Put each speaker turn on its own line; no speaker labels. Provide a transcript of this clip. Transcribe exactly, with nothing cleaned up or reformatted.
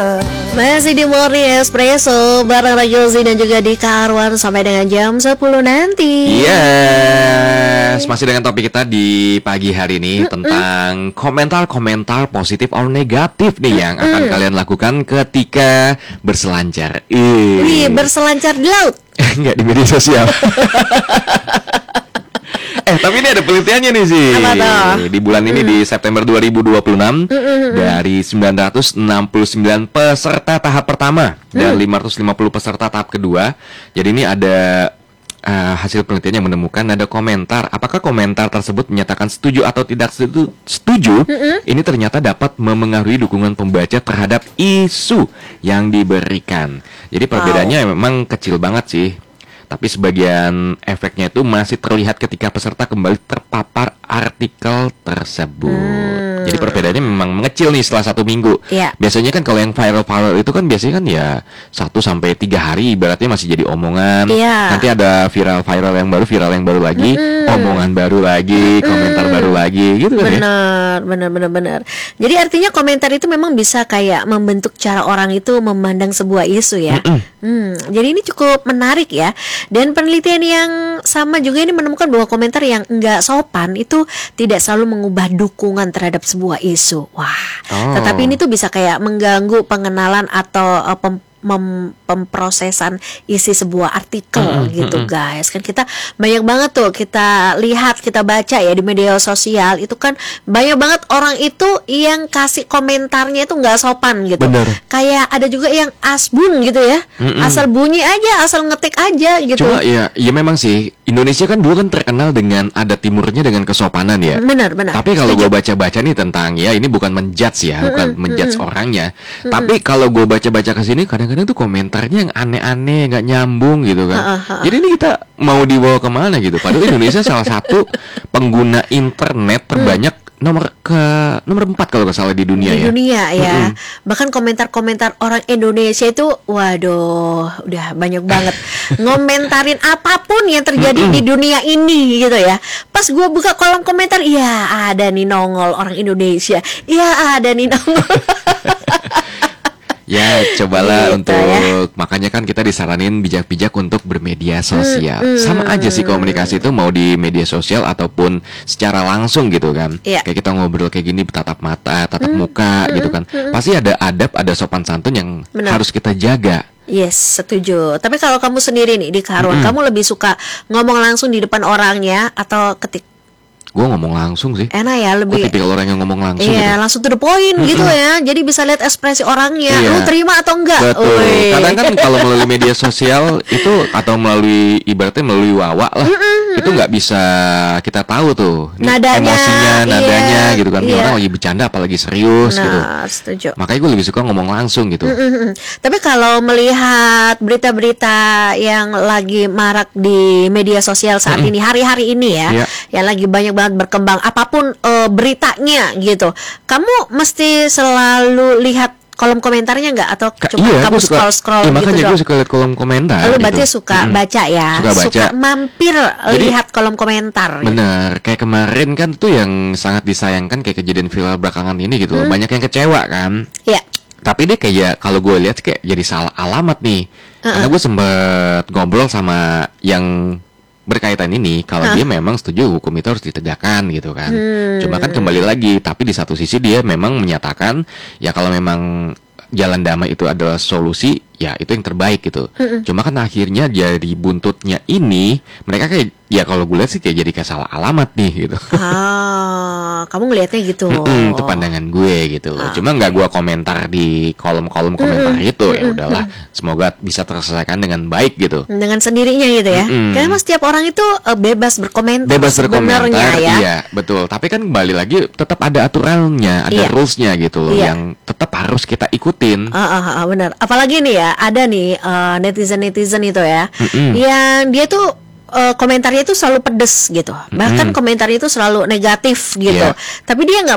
Masih di Morning Espresso bareng Rayozi dan juga di Karwan sampai dengan jam sepuluh nanti.
Yes, masih dengan topik kita di pagi hari ini mm-mm. tentang komentar-komentar positif atau negatif nih yang akan mm-mm. kalian lakukan ketika berselancar. Ih,
Wih, berselancar di laut.
Enggak, di media sosial. Eh, tapi ini ada penelitiannya nih sih. Di bulan ini, mm. di September dua ribu dua puluh enam, mm-mm. dari sembilan ratus enam puluh sembilan peserta tahap pertama mm. dan lima ratus lima puluh peserta tahap kedua. Jadi ini ada uh, hasil penelitian yang menemukan ada komentar. Apakah komentar tersebut menyatakan setuju atau tidak setuju? setuju mm-mm. Ini ternyata dapat memengaruhi dukungan pembaca terhadap isu yang diberikan. Jadi perbedaannya wow. memang kecil banget sih. Tapi sebagian efeknya itu masih terlihat ketika peserta kembali terpapar artikel tersebut. Hmm. Jadi perbedaannya memang mengecil nih setelah satu minggu. Yeah. Biasanya kan kalau yang viral-viral itu kan biasanya kan ya satu sampai tiga hari ibaratnya masih jadi omongan. Yeah. Nanti ada viral-viral yang baru, viral yang baru lagi, mm-hmm. omongan baru lagi, komentar mm-hmm. baru lagi, gitu kan ya.
Benar, benar, benar, benar. Jadi artinya komentar itu memang bisa kayak membentuk cara orang itu memandang sebuah isu ya. Mm-hmm. Hmm, jadi ini cukup menarik ya. Dan penelitian yang sama juga ini menemukan bahwa komentar yang enggak sopan itu tidak selalu mengubah dukungan terhadap sebuah isu. Wah, oh. tetapi ini tuh bisa kayak mengganggu pengenalan atau uh, pem- Mem- pemprosesan isi sebuah artikel mm-hmm, gitu mm-hmm. guys. Kan kita banyak banget tuh kita lihat, kita baca ya di media sosial itu kan banyak banget orang itu yang kasih komentarnya itu nggak sopan gitu. Bener. Kayak ada juga yang asbun gitu ya, mm-hmm. asal bunyi aja, asal ngetik aja gitu.
Cuma ya, ya memang sih Indonesia kan dulu kan terkenal dengan adat timurnya dengan kesopanan ya.
Benar, benar.
Tapi kalau gue baca-baca nih tentang ya ini bukan menjudge ya, mm-hmm, bukan menjudge mm-hmm. orangnya. Mm-hmm. Tapi kalau gue baca-baca ke sini kadang-kadang tuh komentarnya yang aneh-aneh, nggak nyambung gitu kan. Ha, ha, ha. Jadi ini kita mau dibawa kemana gitu? Padahal Indonesia salah satu pengguna internet terbanyak nomor ke nomor empat kalau nggak salah di dunia
di
ya.
dunia ya.
Mm-hmm.
Bahkan komentar-komentar orang Indonesia itu, waduh, udah banyak banget ngomentarin apapun yang terjadi mm-hmm. di dunia ini gitu ya. Pas gue buka kolom komentar, ya ada nih nongol orang Indonesia, ya ada nih nongol.
Ya, cobalah gitu, untuk ya. Makanya kan kita disaranin bijak-bijak untuk bermedia sosial. Hmm, hmm, Sama aja sih komunikasi itu mau di media sosial ataupun secara langsung gitu kan. Ya. Kayak kita ngobrol kayak gini bertatap mata, tatap hmm, muka hmm, gitu kan. Hmm. Pasti ada adab, ada sopan santun yang Benar. harus kita jaga.
Yes, setuju. Tapi kalau kamu sendiri nih di Karwan, hmm. kamu lebih suka ngomong langsung di depan orangnya atau ketik?
Gue ngomong langsung sih.
Enak ya, lebih.
Gue tipikal orang yang ngomong langsung.
Iya,
gitu.
langsung to the point mm-hmm. gitu ya. Jadi bisa lihat ekspresi orangnya. Iya. Lu terima atau enggak?
Betul. Ui. Kadang kan kalau melalui media sosial itu atau melalui ibaratnya melalui wawa lah, mm-hmm. itu nggak bisa kita tahu tuh
nadanya,
emosinya, nadanya
iya,
gitu kan. Iya. Orang lagi bercanda apalagi serius
nah,
gitu.
Setuju.
Makanya gue lebih suka ngomong langsung gitu.
Mm-hmm. Tapi kalau melihat berita-berita yang lagi marak di media sosial saat mm-hmm. ini, hari-hari ini ya, yeah. yang lagi banyak banget berkembang apa apapun uh, beritanya gitu, kamu mesti selalu lihat kolom komentarnya nggak atau cuma
iya,
kamu
suka,
scroll scroll
ya,
gitu
makanya
dong?
Gue suka lihat kolom komentar.
Lalu
gitu.
berarti suka hmm. baca ya,
suka, baca.
suka mampir. Jadi, lihat kolom komentar.
Bener, gitu. Kayak kemarin kan tuh yang sangat disayangkan kayak kejadian viral belakangan ini gitu, hmm. banyak yang kecewa kan. Iya. Tapi dia kayak kalau gue lihat kayak jadi salah alamat nih, uh-uh. karena gue sempet ngobrol sama yang berkaitan ini, kalau huh? dia memang setuju hukum itu harus ditegakkan gitu kan. Hmm. Cuma kan kembali lagi, tapi di satu sisi dia memang menyatakan ya kalau memang jalan damai itu adalah solusi, ya itu yang terbaik gitu. Hmm. Cuma kan akhirnya jadi buntutnya ini mereka kayak ya kalau gue lihat sih kayak jadi kayak salah alamat nih gitu.
Ah, kamu ngelihatnya gitu.
Mm-mm, itu pandangan gue gitu. Ah, Cuma nggak gue komentar di kolom-kolom komentar mm-mm. itu ya udahlah. Semoga bisa terselesaikan dengan baik gitu.
Dengan sendirinya gitu ya. Mm-mm. Karena setiap orang itu uh, bebas berkomentar.
Bebas berkomentar,
ya.
Iya betul. Tapi kan kembali lagi tetap ada aturannya, ada iya. rulesnya gitu loh, iya. yang tetap harus kita ikutin.
Ah, ah, ah, benar. Apalagi nih ya, ada nih uh, netizen-netizen itu ya, mm-mm. yang dia tuh Uh, komentarnya itu selalu pedes gitu, bahkan mm. komentarnya itu selalu negatif gitu, yeah. tapi dia nggak